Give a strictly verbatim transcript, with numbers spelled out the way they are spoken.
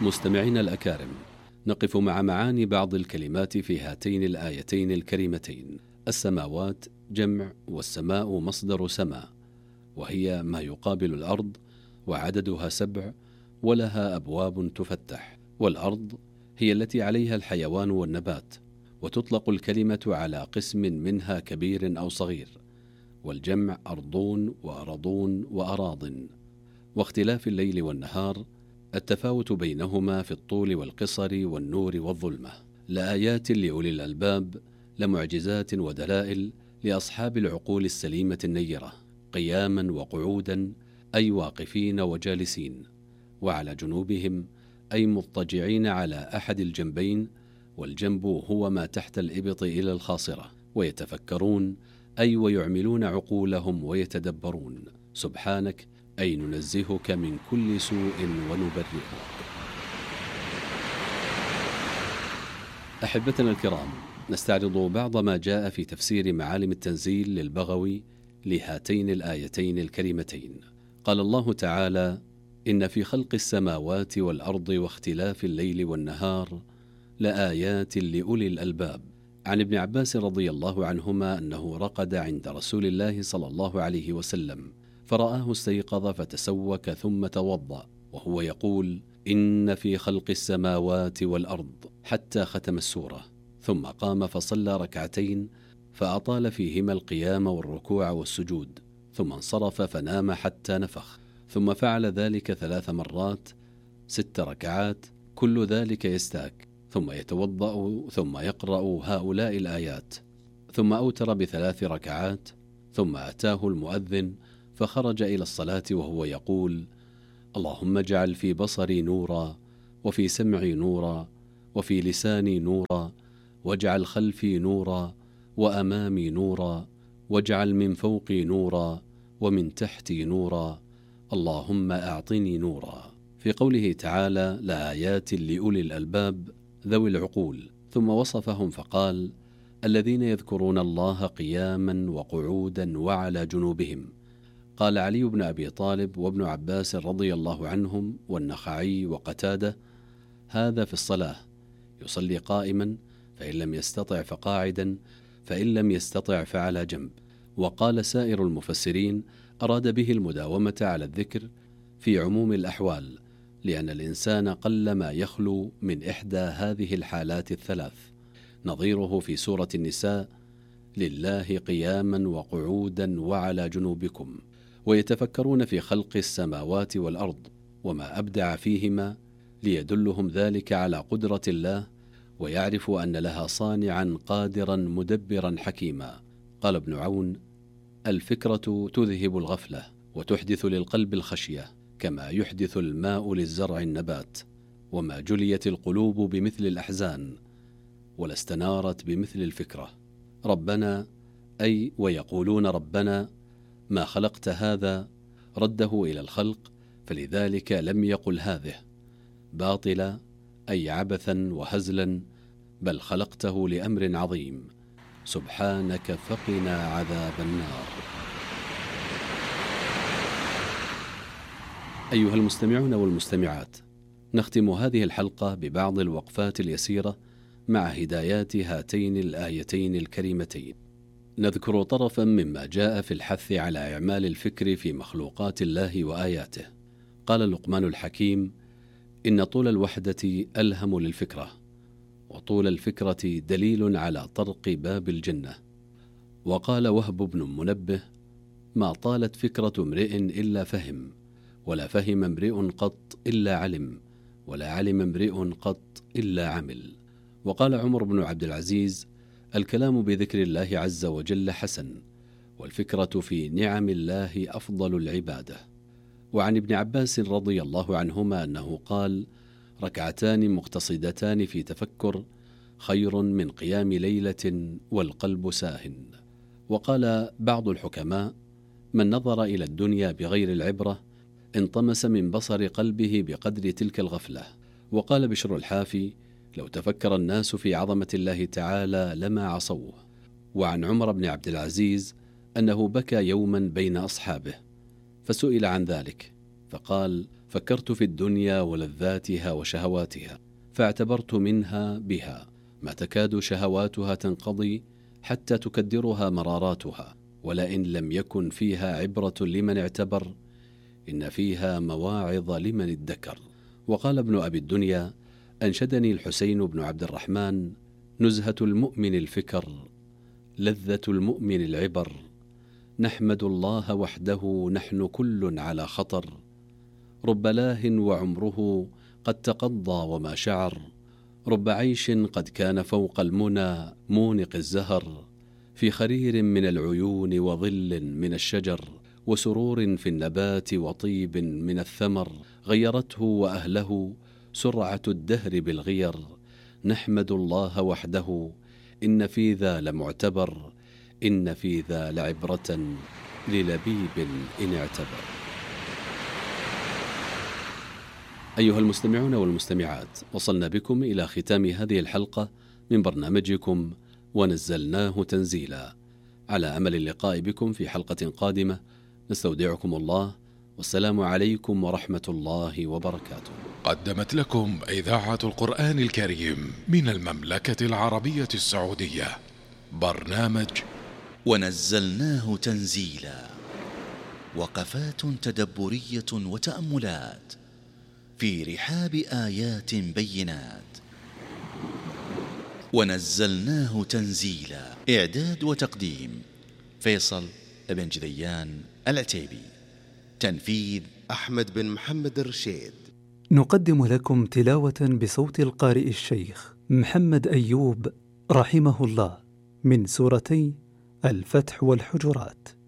مستمعين الأكارم، نقف مع معاني بعض الكلمات في هاتين الآيتين الكريمتين. السماوات جمع، والسماء مصدر سما، وهي ما يقابل الأرض، وعددها سبع ولها أبواب تفتح. والأرض هي التي عليها الحيوان والنبات، وتطلق الكلمة على قسم منها كبير أو صغير، والجمع أرضون وأرضون وأراض. واختلاف الليل والنهار التفاوت بينهما في الطول والقصر والنور والظلمة. لآيات لأولي الألباب، لمعجزات ودلائل لأصحاب العقول السليمة النيرة، قياما وقعودا أي واقفين وجالسين، وعلى جنوبهم أي مضطجعين على أحد الجنبين، والجنب هو ما تحت الإبط إلى الخاصرة، ويتفكرون أي ويعملون عقولهم ويتدبرون. سبحانك أي ننزهك من كل سوء ونبرئك. أحبتنا الكرام، نستعرض بعض ما جاء في تفسير معالم التنزيل للبغوي لهاتين الآيتين الكريمتين. قال الله تعالى: إن في خلق السماوات والأرض واختلاف الليل والنهار لآيات لأولي الألباب. عن ابن عباس رضي الله عنهما أنه رقد عند رسول الله صلى الله عليه وسلم، فرآه استيقظ فتسوك ثم توضأ وهو يقول: إن في خلق السماوات والأرض، حتى ختم السورة، ثم قام فصلى ركعتين فأطال فيهما القيام والركوع والسجود، ثم انصرف فنام حتى نفخ، ثم فعل ذلك ثلاث مرات ست ركعات، كل ذلك يستاك، ثم يتوضأ ثم يقرأ هؤلاء الآيات، ثم أوتر بثلاث ركعات، ثم أتاه المؤذن فخرج إلى الصلاة وهو يقول: اللهم اجعل في بصري نورا، وفي سمعي نورا، وفي لساني نورا، واجعل خلفي نورا، وأمامي نورا، واجعل من فوقي نورا، ومن تحتي نورا، اللهم أعطني نورا. في قوله تعالى: لآيات لأولي الألباب ذوي العقول، ثم وصفهم فقال: الذين يذكرون الله قياما وقعودا وعلى جنوبهم. قال علي بن أبي طالب وابن عباس رضي الله عنهم والنخعي وقتادة: هذا في الصلاة، يصلي قائما، فإن لم يستطع فقاعدا، فإن لم يستطع فعلى جنب. وقال سائر المفسرين: أراد به المداومة على الذكر في عموم الأحوال، لأن الإنسان قلما يخلو من إحدى هذه الحالات الثلاث، نظيره في سورة النساء: لله قياما وقعودا وعلى جنوبكم، ويتفكرون في خلق السماوات والأرض وما أبدع فيهما، ليدلهم ذلك على قدرة الله، ويعرفوا أن لها صانعا قادرا مدبرا حكيما. قال ابن عون: الفكرة تذهب الغفلة، وتحدث للقلب الخشية، كما يحدث الماء للزرع النبات، وما جليت القلوب بمثل الأحزان، ولا استنارت بمثل الفكرة. ربنا أي ويقولون ربنا ما خلقت هذا، رده إلى الخلق، فلذلك لم يقل هذه باطلا أي عبثا وهزلا، بل خلقته لأمر عظيم، سبحانك فقنا عذاب النار. أيها المستمعون والمستمعات، نختم هذه الحلقة ببعض الوقفات اليسيرة مع هدايات هاتين الآيتين الكريمتين. نذكر طرفا مما جاء في الحث على إعمال الفكر في مخلوقات الله وآياته. قال لقمان الحكيم: إن طول الوحدة ألهم للفكرة، وطول الفكرة دليل على طرق باب الجنة. وقال وهب بن منبه: ما طالت فكرة امرئ إلا فهم، ولا فهم امرئ قط إلا علم، ولا علم امرئ قط إلا عمل. وقال عمر بن عبد العزيز: الكلام بذكر الله عز وجل حسن، والفكرة في نعم الله أفضل العبادة. وعن ابن عباس رضي الله عنهما أنه قال: ركعتان مقتصدتان في تفكر خير من قيام ليلة والقلب ساهن. وقال بعض الحكماء: من نظر إلى الدنيا بغير العبرة انطمس من بصر قلبه بقدر تلك الغفلة. وقال بشر الحافي: لو تفكر الناس في عظمة الله تعالى لما عصوه. وعن عمر بن عبد العزيز أنه بكى يوما بين أصحابه، فسئل عن ذلك فقال: فكرت في الدنيا ولذاتها وشهواتها، فاعتبرت منها بها ما تكاد شهواتها تنقضي حتى تكدرها مراراتها، ولئن لم يكن فيها عبرة لمن اعتبر إن فيها مواعظ لمن ادكر. وقال ابن أبي الدنيا: أنشدني الحسين بن عبد الرحمن: نزهة المؤمن الفكر، لذة المؤمن العبر، نحمد الله وحده نحن كل على خطر، رب لاه وعمره قد تقضى وما شعر، رب عيش قد كان فوق المنى مونق الزهر، في خرير من العيون وظل من الشجر، وسرور في النبات وطيب من الثمر، غيرته وأهله سرعة الدهر بالغير، نحمد الله وحده إن في ذا لمعتبر، إن في ذا لعبرة للبيب إن اعتبر. أيها المستمعون والمستمعات، وصلنا بكم إلى ختام هذه الحلقة من برنامجكم ونزلناه تنزيلا، على أمل اللقاء بكم في حلقة قادمة. نستودعكم الله، والسلام عليكم ورحمة الله وبركاته. قدمت لكم إذاعة القرآن الكريم من المملكة العربية السعودية برنامج ونزلناه تنزيلا، وقفات تدبرية وتأملات في رحاب آيات بينات. ونزلناه تنزيلا، إعداد وتقديم فيصل بن جذيان العتيبي، تنفيذ أحمد بن محمد الرشيد. نقدم لكم تلاوة بصوت القارئ الشيخ محمد أيوب رحمه الله من سورتي الفتح والحجرات.